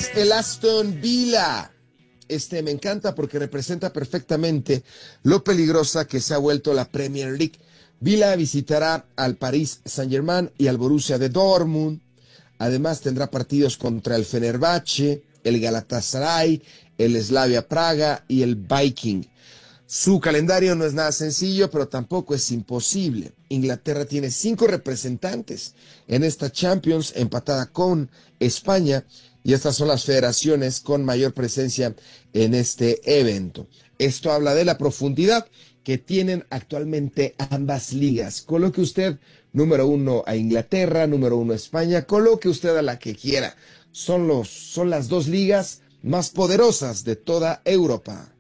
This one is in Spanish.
es el Aston Villa. Me encanta porque representa perfectamente lo peligrosa que se ha vuelto la Premier League. Villa visitará al Paris Saint-Germain y al Borussia de Dortmund. Además tendrá partidos contra el Fenerbahce, el Galatasaray, el Slavia Praga y el Viking. Su calendario no es nada sencillo, pero tampoco es imposible. Inglaterra tiene 5 representantes en esta Champions, empatada con España, y estas son las federaciones con mayor presencia en este evento. Esto habla de la profundidad que tienen actualmente ambas ligas. Coloque usted número 1 a Inglaterra, número 1 a España, coloque usted a la que quiera. Son las 2 ligas más poderosas de toda Europa.